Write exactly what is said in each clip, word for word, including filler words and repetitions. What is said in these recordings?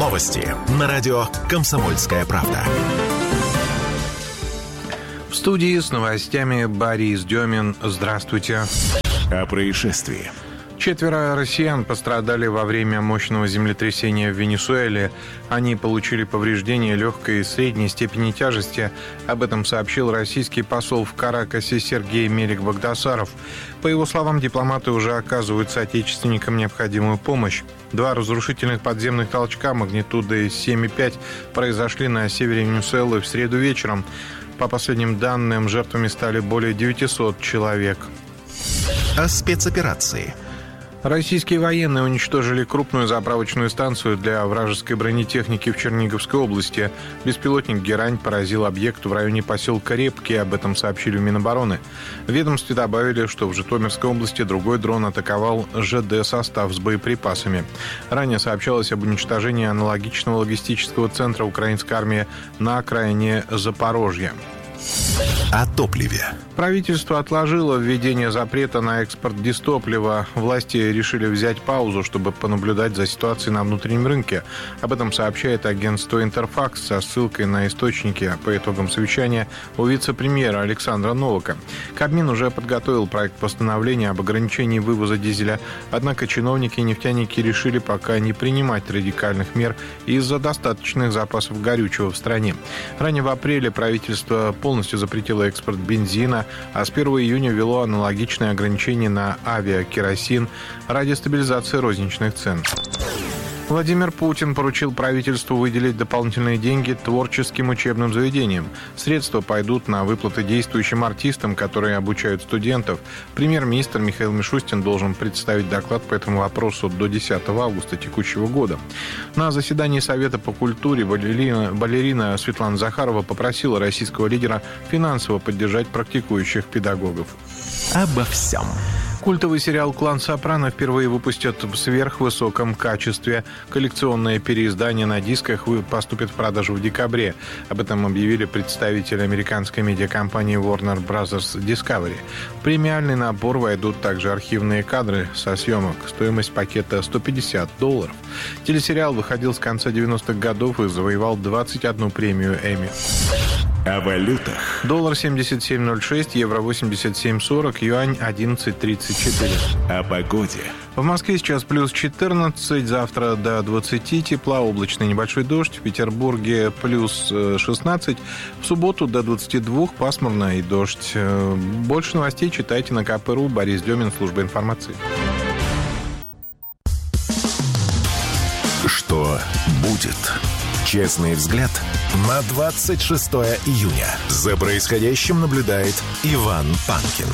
Новости на радио «Комсомольская правда». В студии с новостями Борис Демин. Здравствуйте. О происшествии. Четверо россиян пострадали во время мощного землетрясения в Венесуэле. Они получили повреждения легкой и средней степени тяжести. Об этом сообщил российский посол в Каракасе Сергей Мелик-Багдасаров. По его словам, дипломаты уже оказывают соотечественникам необходимую помощь. Два разрушительных подземных толчка магнитудой семь и пять произошли на севере Венесуэлы в среду вечером. По последним данным, жертвами стали более девятисот человек. О спецоперации. Российские военные уничтожили крупную заправочную станцию для вражеской бронетехники в Черниговской области. Беспилотник «Герань» поразил объект в районе поселка Репки, об этом сообщили в Минобороны. В ведомстве добавили, что в Житомирской области другой дрон атаковал ЖД-состав с боеприпасами. Ранее сообщалось об уничтожении аналогичного логистического центра украинской армии на окраине Запорожья. О топливе. Правительство отложило введение запрета на экспорт дистоплива. Власти решили взять паузу, чтобы понаблюдать за ситуацией на внутреннем рынке. Об этом сообщает агентство «Интерфакс» со ссылкой на источники по итогам совещания у вице-премьера Александра Новака. Кабмин уже подготовил проект постановления об ограничении вывоза дизеля. Однако чиновники и нефтяники решили пока не принимать радикальных мер из-за достаточных запасов горючего в стране. Ранее в апреле правительство полностью запретило экспорт бензина, а с первого июня ввело аналогичные ограничения на авиакеросин ради стабилизации розничных цен. Владимир Путин поручил правительству выделить дополнительные деньги творческим учебным заведениям. Средства пойдут на выплаты действующим артистам, которые обучают студентов. Премьер-министр Михаил Мишустин должен представить доклад по этому вопросу до десятого августа текущего года. На заседании Совета по культуре балерина, балерина Светлана Захарова попросила российского лидера финансово поддержать практикующих педагогов. Обо всем. Культовый сериал «Клан Сопрано» впервые выпустят в сверхвысоком качестве. Коллекционное переиздание на дисках поступит в продажу в декабре. Об этом объявили представители американской медиакомпании Warner Bros. Discovery. В премиальный набор войдут также архивные кадры со съемок. Стоимость пакета сто пятьдесят долларов. Телесериал выходил с конца девяностых годов и завоевал двадцать одну премию Эмми. О валютах. Доллар семьдесят семь ноль шесть, евро восемьдесят семь сорок, юань одиннадцать тридцать четыре. О погоде. В Москве сейчас плюс четырнадцать, завтра до двадцати тепла, облачный небольшой дождь. В Петербурге плюс шестнадцать, в субботу до двадцати двух пасмурно и дождь. Больше новостей читайте на ка пэ точка ру. Борис Демин, служба информации. Что будет? Честный взгляд на двадцать шестое июня. За происходящим наблюдает Иван Панкин.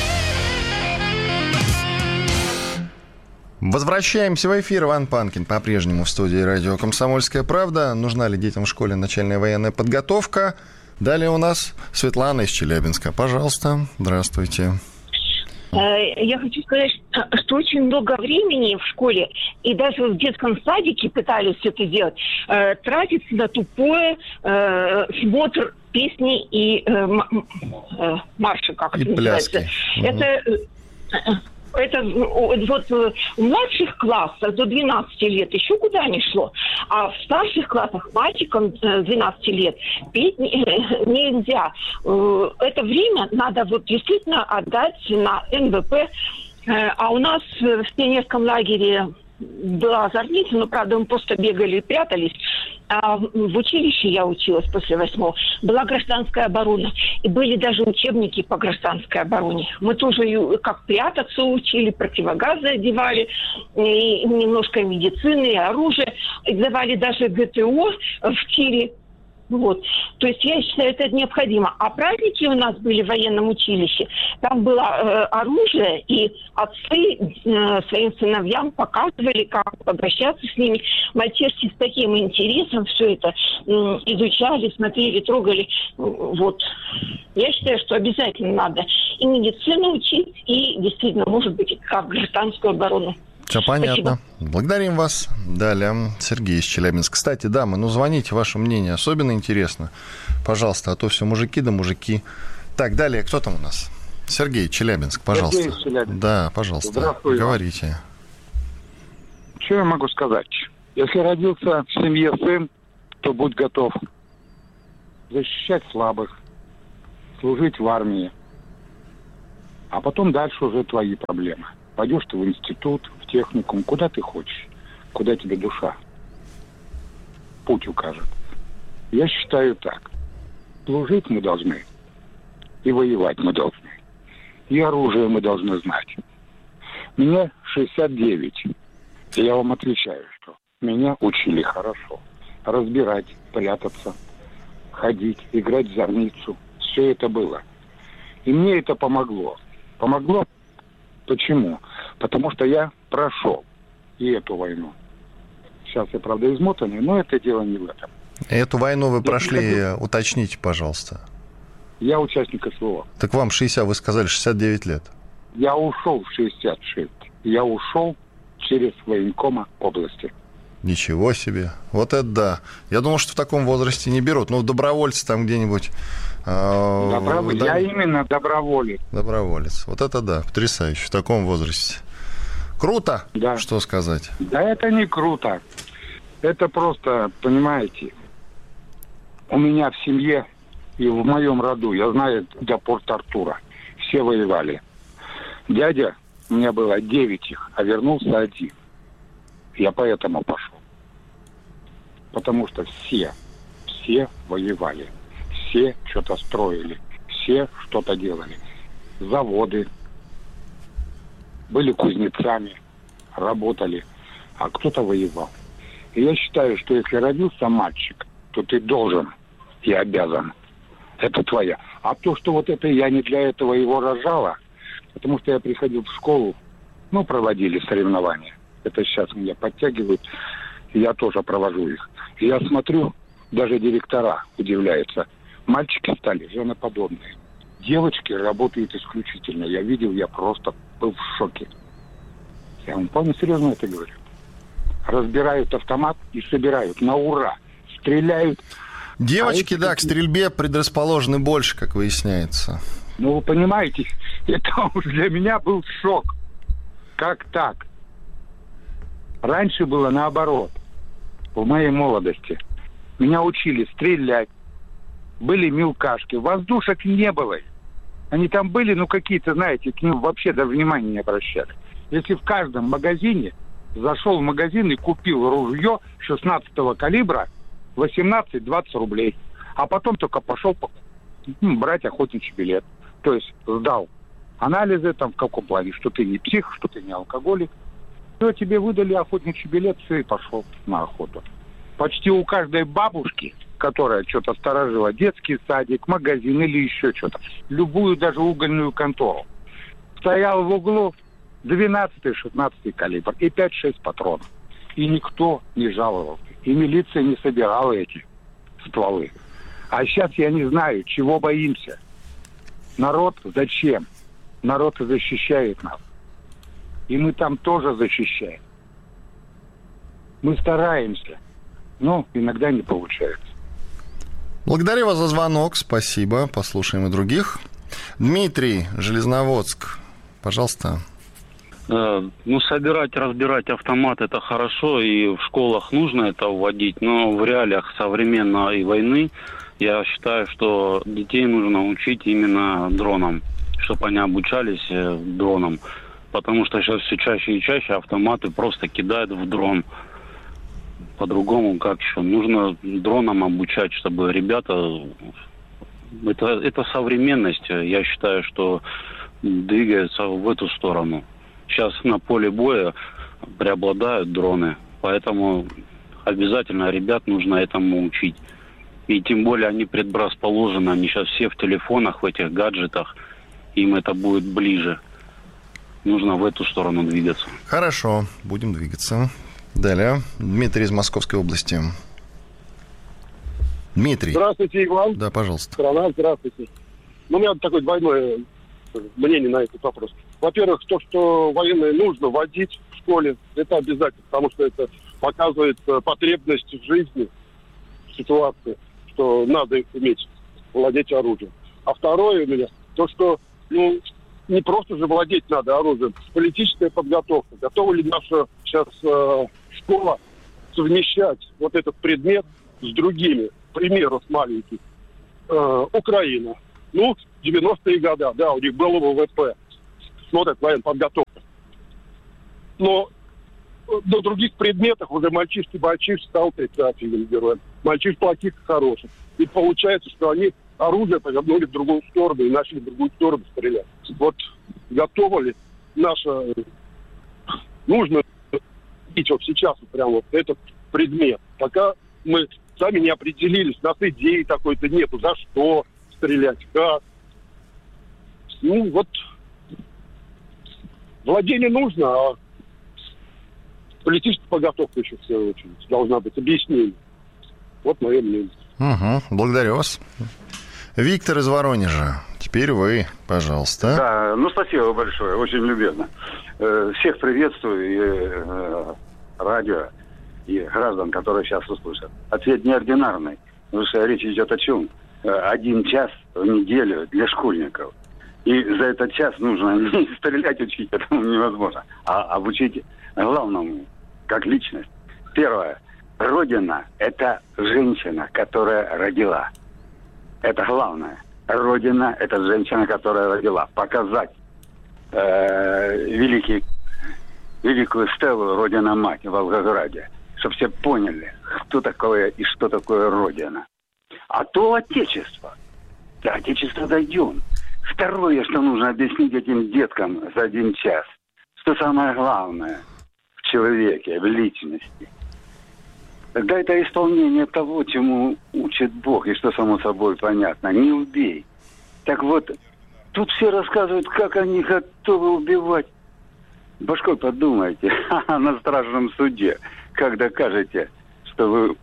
Возвращаемся в эфир. Иван Панкин по-прежнему в студии радио «Комсомольская правда». Нужна ли детям в школе начальная военная подготовка? Далее у нас Светлана из Челябинска. Пожалуйста, здравствуйте. Я хочу сказать, что очень много времени в школе, и даже в детском садике пытались это делать, тратится на тупое смотр песни и марша, как и это называется. Угу. Это... Это вот в младших классах до двенадцати лет еще куда ни шло. А в старших классах мальчикам двенадцати лет петь нельзя. Это время надо вот действительно отдать на эн вэ пэ. А у нас в пионерском лагере была зорница, но, правда, мы просто бегали и прятались. А в училище я училась после восьмого. Была гражданская оборона. И были даже учебники по гражданской обороне. Мы тоже как прятаться учили, противогазы одевали, и немножко медицины, и оружие. И давали даже гэ тэ о в тире. Вот. То есть я считаю, это необходимо. А праздники у нас были в военном училище. Там было э, оружие, и отцы э, своим сыновьям показывали, как обращаться с ними. Мальчишки с таким интересом все это э, изучали, смотрели, трогали. Вот. Я считаю, что обязательно надо и медицину учить, и действительно, может быть, как гражданскую оборону. Все понятно. Спасибо. Благодарим вас. Далее Сергей из Челябинска. Кстати, дамы, ну звоните, ваше мнение особенно интересно. Пожалуйста, а то все мужики да мужики. Так, далее, кто там у нас? Сергей, Челябинск, пожалуйста. Сергей из Челябинска. Да, пожалуйста, Здравствуй, говорите. Что я могу сказать? Если родился в семье сын, то будь готов защищать слабых, служить в армии. А потом дальше уже твои проблемы. Пойдешь ты в институт, в техникум, куда ты хочешь, куда тебе душа путь укажет. Я считаю так. Служить мы должны, и воевать мы должны. И оружие мы должны знать. Мне шестьдесят девять. И я вам отвечаю, что меня учили хорошо. Разбирать, прятаться, ходить, играть в зорницу. Все это было. И мне это помогло. Помогло? Почему? Потому что я прошел и эту войну. Сейчас я, правда, измотанный, но это дело не в этом. Эту войну вы я прошли, приходил... уточните, пожалуйста. Я участник СВО. Так вам шестьдесят, вы сказали, шестьдесят девять лет. Я ушел в шестьдесят шесть. Я ушел через военкома области. Ничего себе. Вот это да. Я думал, что в таком возрасте не берут. Ну, добровольцы там где-нибудь... Э, Доброволец. да... Я именно доброволец. Доброволец. Вот это да. Потрясающе. В таком возрасте. Круто. Да. Что сказать? Да это не круто. Это просто, понимаете, у меня в семье и в моем роду, я знаю, до Порт-Артура, все воевали. Дядя, у меня было девять их, а вернулся один. Я поэтому пошел. Потому что все, все воевали. Все что-то строили. Все что-то делали. Заводы. Были кузнецами. Работали. А кто-то воевал. И я считаю, что если родился мальчик, то ты должен и обязан. Это твоя. А то, что вот это я не для этого его рожала, потому что я приходил в школу, ну, проводили соревнования. Это сейчас меня подтягивают, и я тоже провожу их. И я смотрю, даже директора удивляются. Мальчики стали женоподобные. Девочки работают исключительно. Я видел, я просто был в шоке. Я вам вполне серьезно это говорю. Разбирают автомат и собирают на ура. Стреляют. Девочки, а да, эти... к стрельбе предрасположены больше, как выясняется. Ну, вы понимаете, это уж для меня был шок. Как так? Раньше было наоборот. В моей молодости. Меня учили стрелять. Были мелкашки. Воздушек не было. Они там были, ну, какие-то, знаете, к ним вообще даже внимания не обращали. Если в каждом магазине зашел в магазин и купил ружье шестнадцатого калибра, восемнадцать-двадцать рублей. А потом только пошел ну, брать охотничий билет. То есть сдал анализы там в каком плане, что ты не псих, что ты не алкоголик. Все, тебе выдали охотничий билет, все, и пошел на охоту. Почти у каждой бабушки, которая что-то сторожила, детский садик, магазин или еще что-то, любую даже угольную контору, стоял в углу двенадцатый-шестнадцатый калибр и пять-шесть патронов. И никто не жаловался. И милиция не собирала эти стволы. А сейчас я не знаю, чего боимся. Народ зачем? Народ защищает нас. И мы там тоже защищаем. Мы стараемся, но иногда не получается. Благодарю вас за звонок, спасибо. Послушаем и других. Дмитрий, Железноводск, пожалуйста. Ну, собирать, разбирать автомат – это хорошо, и в школах нужно это вводить, но в реалиях современной войны я считаю, что детей нужно учить именно дронам, чтобы они обучались дронам, потому что сейчас все чаще и чаще автоматы просто кидают в дрон. По-другому как еще? Нужно дронам обучать, чтобы ребята... Это, это современность, я считаю, что двигается в эту сторону. Сейчас на поле боя преобладают дроны, поэтому обязательно ребят нужно этому учить. И тем более они предрасположены, они сейчас все в телефонах, в этих гаджетах, им это будет ближе. Нужно в эту сторону двигаться. Хорошо, будем двигаться. Далее, Дмитрий из Московской области. Дмитрий. Здравствуйте, Иван. Да, пожалуйста. Страна, здравствуйте. Ну, у меня такое двойное мнение на этот вопрос. Во-первых, то, что военное нужно вводить в школе, это обязательно, потому что это показывает потребность в жизни, в ситуации, что надо уметь владеть оружием. А второе у меня, то, что, ну, не просто же владеть надо оружием, политическая подготовка. Готова ли наша сейчас э, школа совмещать вот этот предмет с другими. К примеру, с маленьких. Э, Украина. Ну, девяностые годы, да, у них было ВВП. Смотрят военная подготовка. Но на других предметах уже мальчишки-мальчиш стал отрицательным героем. Мальчиш плохих и хороших. И получается, что они оружие повернули в другую сторону и начали в другую сторону стрелять. Вот готово ли наше... Нужно видеть вот сейчас вот прям вот этот предмет. Пока мы сами не определились, у нас идеи такой-то нету, за что стрелять, как. Ну, вот владение нужно, а политическая подготовка еще, в свою очередь, должна быть, объяснение. Вот мое мнение. Угу, благодарю вас. Виктор из Воронежа. Теперь вы, пожалуйста. Да, ну спасибо большое, очень любезно. Всех приветствую, и э, радио, и граждан, которые сейчас услышат. Ответ неординарный, потому что речь идет о чем? Один час в неделю для школьников. И за этот час нужно не стрелять, учить, этому невозможно, а обучить главному, как личность. Первое. Родина – это женщина, которая родила. Это главное. Родина – это женщина, которая родила. Показать э, великий, великую стелу Родина-Мать в Волгограде, чтобы все поняли, кто такое и что такое Родина. А то Отечество. До Отечества дойдем. Второе, что нужно объяснить этим деткам за один час, что самое главное в человеке, в личности. Тогда это исполнение того, чему учит Бог, и что само собой понятно. Не убей. Так вот, тут все рассказывают, как они готовы убивать. Башкой подумайте, на страшном суде, как докажете, что вы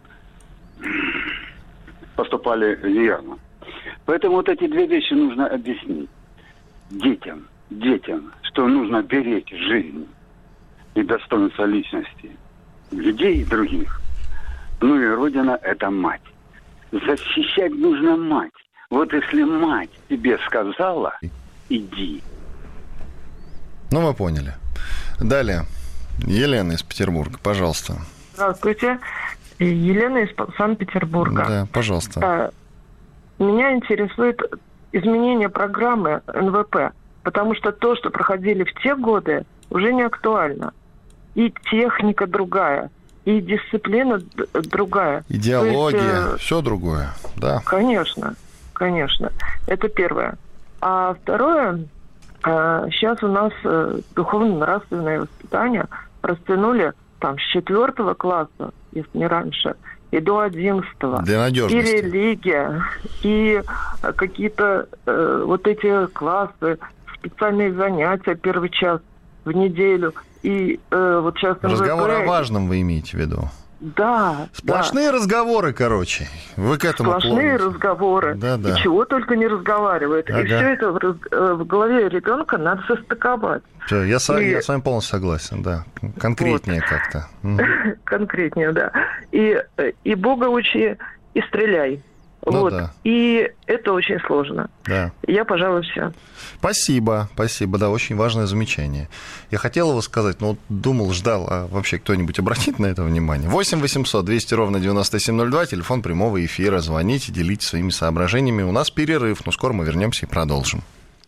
поступали верно. Поэтому вот эти две вещи нужно объяснить детям, детям, что нужно беречь жизнь и достоинство личности людей и других. Ну и Родина – это мать. Защищать нужно мать. Вот если мать тебе сказала, иди. Ну, мы поняли. Далее. Елена из Петербурга, пожалуйста. Здравствуйте. Елена из Санкт-Петербурга. Да, пожалуйста. Меня интересует изменение программы эн вэ пэ, потому что то, что проходили в те годы, уже не актуально. И техника другая, и дисциплина другая. Идеология, есть, э, все другое, да. Конечно, конечно. Это первое. А второе, э, сейчас у нас э, духовно-нравственное воспитание растянули там с четвертого класса, если не раньше, и до одиннадцатого. Для надежности. И религия, и какие-то э, вот эти классы, специальные занятия, первый час в неделю. И э, вот сейчас... Разговор эн вэ пэ... о важном вы имеете в виду? Да. Сплошные да. разговоры, короче. Вы к этому Сплошные клоните. разговоры. Да, да. И чего только не разговаривают. Ага. И все это в, раз... в голове ребенка надо состыковать. Все, я, с... и... я с вами полностью согласен, да. Конкретнее вот. Как-то. Конкретнее, да. И, и Бога учи, и стреляй. Ну, вот. да. И это очень сложно. Да. Я, пожалуй, все. Спасибо, спасибо, да, очень важное замечание. Я хотел его сказать, но вот думал, ждал, а вообще кто-нибудь обратит на это внимание? восемь восемьсот двести ровно девяносто семь ноль два, телефон прямого эфира, звоните, делитесь своими соображениями. У нас перерыв, но скоро мы вернемся и продолжим.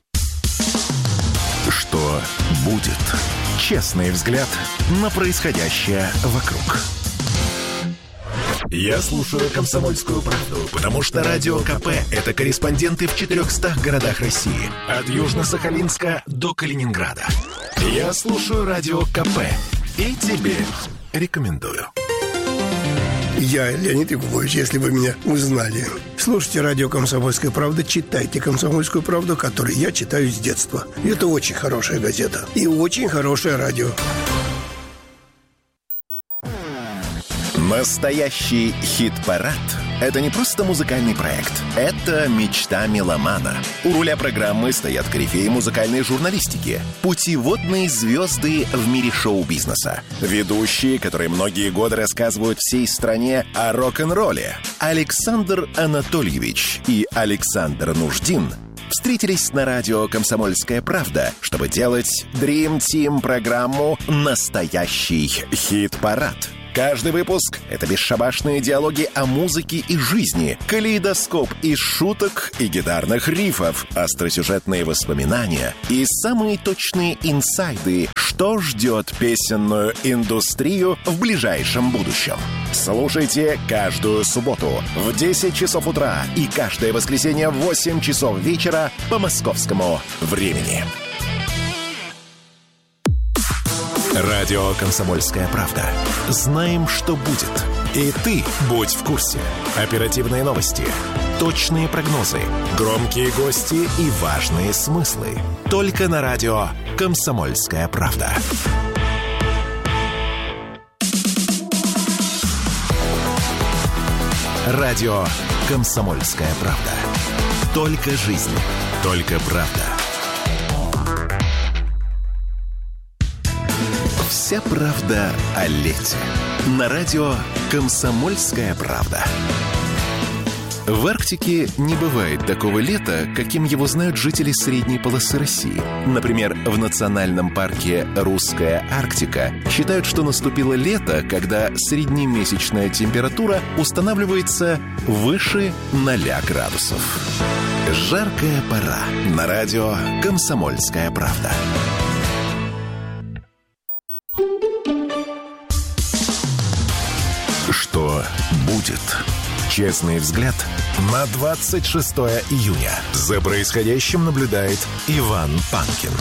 Что будет? Честный взгляд на происходящее вокруг. Я слушаю «Комсомольскую правду», потому что Радио ка пэ – это корреспонденты в четырехстах городах России. От Южно-Сахалинска до Калининграда. Я слушаю Радио ка пэ и тебе рекомендую. Я Леонид Якубович, если вы меня узнали. Слушайте радио «Комсомольская правда», читайте «Комсомольскую правду», которую я читаю с детства. Это очень хорошая газета и очень хорошее радио. Настоящий хит-парад – это не просто музыкальный проект. Это мечта меломана. У руля программы стоят корифеи музыкальной журналистики, путеводные звезды в мире шоу-бизнеса, ведущие, которые многие годы рассказывают всей стране о рок-н-ролле. Александр Анатольевич и Александр Нуждин встретились на радио «Комсомольская правда», чтобы делать Dream Team программу «Настоящий хит-парад». Каждый выпуск — это бесшабашные диалоги о музыке и жизни, калейдоскоп из шуток и гитарных рифов, остросюжетные воспоминания и самые точные инсайды, что ждет песенную индустрию в ближайшем будущем. Слушайте каждую субботу в десять часов утра и каждое воскресенье в восемь часов вечера по московскому времени. Радио «Комсомольская правда». Знаем, что будет. И ты будь в курсе. Оперативные новости, точные прогнозы, громкие гости и важные смыслы. Только на радио «Комсомольская правда». Радио «Комсомольская правда». Только жизнь, только правда. Вся правда о лете. На радио «Комсомольская правда». В Арктике не бывает такого лета, каким его знают жители средней полосы России. Например, в национальном парке «Русская Арктика» считают, что наступило лето, когда среднемесячная температура устанавливается выше ноля градусов. Жаркая пора. На радио «Комсомольская правда». Что будет? Честный взгляд на двадцать шестое июня. За происходящим наблюдает Иван Панкин.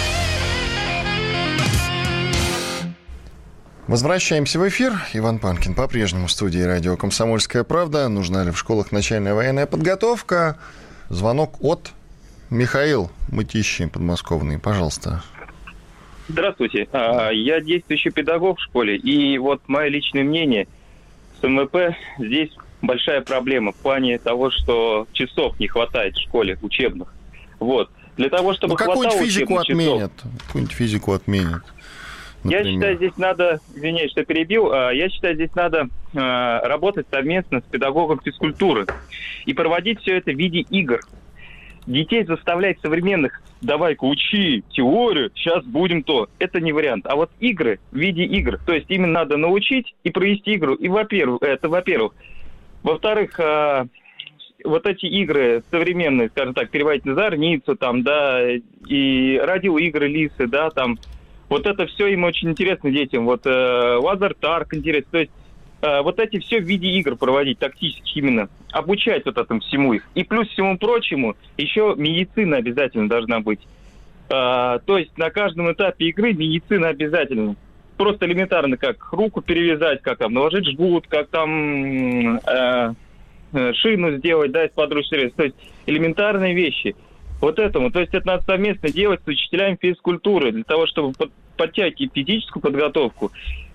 Возвращаемся в эфир. Иван Панкин по-прежнему в студии радио «Комсомольская правда». Нужна ли в школах начальная военная подготовка? Звонок от Михаил Мытищи, подмосковный. Пожалуйста. Здравствуйте. Я действующий педагог в школе. И вот мое личное мнение, с эм вэ пэ здесь большая проблема в плане того, что часов не хватает в школе учебных. Вот. Для того, чтобы ну, хватало какую-нибудь физику отменят. Часов, какую-нибудь физику отменят. Я считаю, здесь надо, извиняюсь, что перебил, я считаю, здесь надо работать совместно с педагогом физкультуры и проводить все это в виде игр. Детей заставлять современных, давай-ка учи теорию, сейчас будем то. Это не вариант. А вот игры в виде игр. То есть именно надо научить и провести игру. И, во-первых, это во-первых. Во-вторых, а, вот эти игры современные, скажем так, переводить на зорницу, там, да, и радиоигры, лисы, да, там. Вот это все им очень интересно детям. Вот э, лазертаг интересно. То есть э, вот эти все в виде игр проводить, тактически именно. Обучать вот этому всему их. И плюс всему прочему, еще медицина обязательно должна быть. Э, то есть на каждом этапе игры медицина обязательно. Просто элементарно, как руку перевязать, как там наложить жгут, как там э, э, шину сделать, да, из подручных средств. То есть элементарные вещи. Вот этому. То есть это надо совместно делать с учителями физкультуры для того, чтобы под, подтягивать физическую подготовку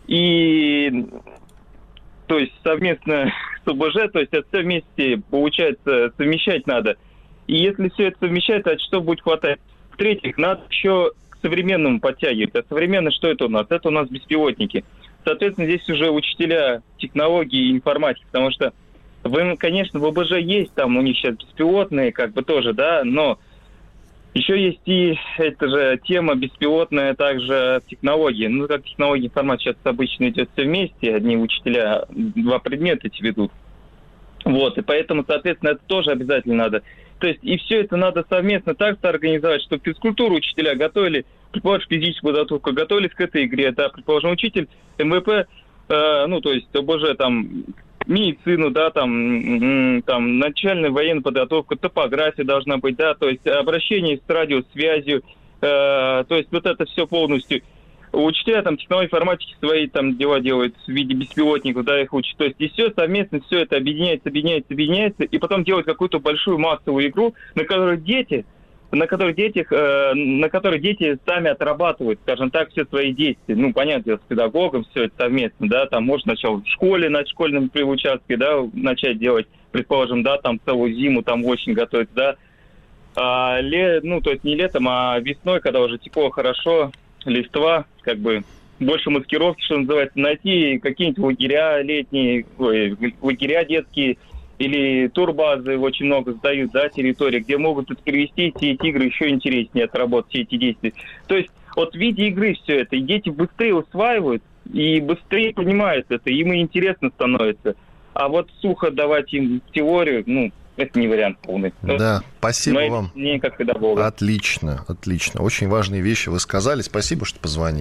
и, то есть совместно с о бэ жэ, то есть это все вместе, получается, совмещать надо. И если все это совмещать, то что будет хватать? В-третьих, надо еще к современному подтягивать. А современно что это у нас? Это у нас беспилотники. Соответственно, здесь уже учителя технологии и информатики, потому что, вы, конечно, в о бэ жэ есть, там у них сейчас беспилотные, как бы тоже, да, но еще есть и эта же тема беспилотная, также технологии. Ну, как технологии информатики сейчас обычно идет все вместе, одни учителя два предмета эти ведут. Вот, и поэтому, соответственно, это тоже обязательно надо. То есть, и все это надо совместно так организовать, чтобы физкультуру учителя готовили, предположим, физическую подготовку, готовились к этой игре, да, предположим, учитель эм вэ пэ, э, ну, то есть о бэ жэ там, медицину, да, там, там, начальная военная подготовка, топография должна быть, да, то есть обращение с радиосвязью, э, то есть вот это все полностью. Учителя там технологии информатики свои там дела делают в виде беспилотников, да, их учат. То есть и все совместно, все это объединяется, объединяется, объединяется, и потом делать какую-то большую массовую игру, на которой дети, на которой дети, э, на которой дети сами отрабатывают, скажем так, все свои действия. Ну, понятно, с педагогом все это совместно, да, там можно сначала в школе, на школьном участке, да, начать делать, предположим, да, там целую зиму там очень готовить, да. А, ле, ну, то есть не летом, а весной, когда уже тепло, хорошо, листва, как бы больше маскировки, что называется, найти какие-нибудь лагеря летние, ой, лагеря детские, или турбазы очень много сдают, да, территории, где могут перевести все эти игры еще интереснее отработать все эти действия. То есть вот в виде игры все это, и дети быстрее усваивают, и быстрее понимают это, им и интересно становится. А вот сухо давать им теорию, ну, это не вариант полный. Да, спасибо Мои вам. мнение как педагога. Отлично, отлично. Очень важные вещи вы сказали. Спасибо, что позвонили.